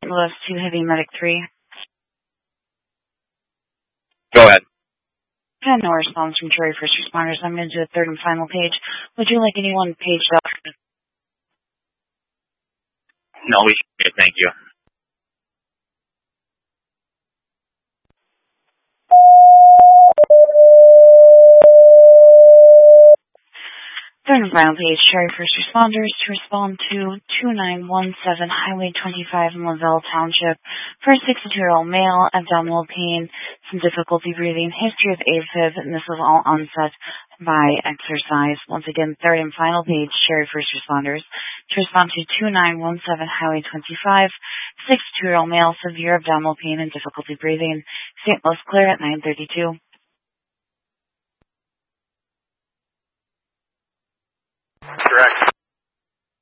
Louis to Heavy Medic 3. Go ahead. I had no response from Cherry First Responders. I'm going to do a third and final page. Would you like anyone paged up? No, we should. Thank you. Third and final page, Cherry First Responders to respond to 2917 Highway 25 in Lavelle Township for a 62-year-old male, abdominal pain, some difficulty breathing, history of AFib, and this was all onset by exercise. Once again, third and final page, Cherry First Responders to respond to 2917 Highway 25, 62-year-old male, severe abdominal pain and difficulty breathing, St. Louis clear at 9:32. Correct.